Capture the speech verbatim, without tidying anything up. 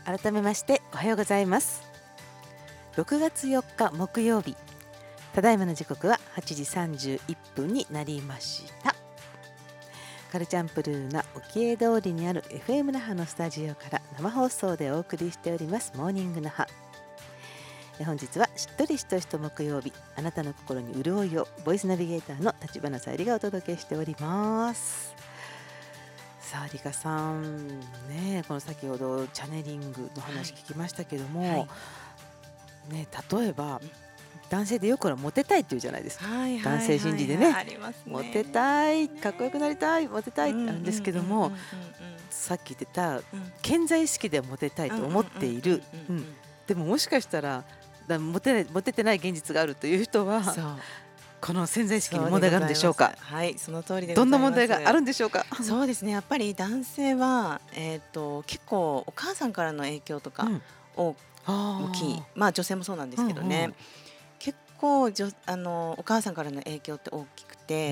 改めましておはようございます。ろくがつよっか木曜日、ただいまの時刻ははちじさんじゅういっぷんになりました。カルチャンプルーな沖江通りにある エフエム 那覇のスタジオから生放送でお送りしておりますモーニング那覇。本日はしっとりしとしと木曜日、あなたの心に潤いを、ボイスナビゲーターの立花さゆりがお届けしております。さあリカさんね、この先ほどチャネリングの話聞きましたけども、はいね、例えば男性でよくモテたいって言うじゃないですか、はいはいはいはい、男性心理で ね, ねモテたい、かっこよくなりたい、モテたいってあるんですけども、さっき言ってた健在意識でモテたいと思っている、でももしかしたらだモテ、モテてない現実があるという人は、この潜在意識に問題があるんでしょうか。 はい、その通りでございます。 どんな問題があるんでしょうか。 そうですね、やっぱり男性は、えー、と結構お母さんからの影響とか大きい、うん、まあ女性もそうなんですけどね、うんうん、結構じょあのお母さんからの影響って大きくて、